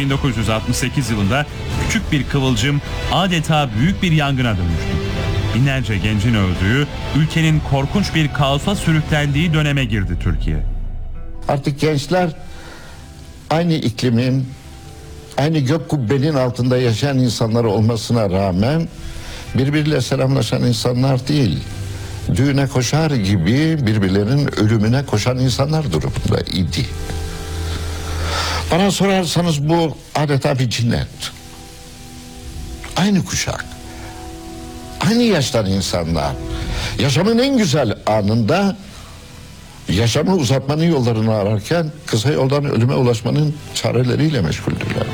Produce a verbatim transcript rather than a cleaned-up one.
bin dokuz yüz altmış sekiz yılında küçük bir kıvılcım adeta büyük bir yangına dönüştü. Binlerce gencin öldüğü, ülkenin korkunç bir kaosa sürüklendiği döneme girdi Türkiye. Artık gençler aynı iklimin, aynı gök kubbenin altında yaşayan insanlar olmasına rağmen birbiriyle selamlaşan insanlar değil, düğüne koşar gibi birbirlerinin ölümüne koşan insanlar durumunda idi. Bana sorarsanız bu adeta bir cinnet. Aynı kuşak, aynı yaştan insanlar, yaşamın en güzel anında yaşamı uzatmanın yollarını ararken kısa yoldan ölüme ulaşmanın çareleriyle meşguldürler.